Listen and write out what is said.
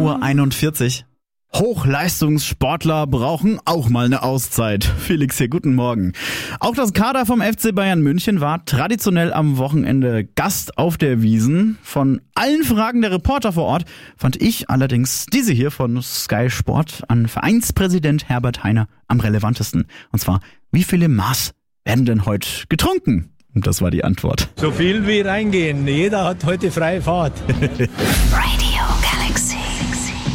7:41 Uhr. Hochleistungssportler brauchen auch mal eine Auszeit. Felix hier, guten Morgen. Auch das Kader vom FC Bayern München war traditionell am Wochenende Gast auf der Wiesn. Von allen Fragen der Reporter vor Ort fand ich allerdings diese hier von Sky Sport an Vereinspräsident Herbert Hainer am relevantesten. Und zwar, wie viele Maß werden denn heute getrunken? Und das war die Antwort. So viel wie reingehen. Jeder hat heute freie Fahrt. Radio.